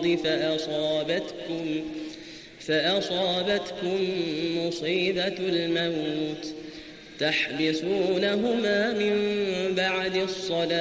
الأرض فأصابتكم مصيبة الموت تحبسونهما من بعد الصلاة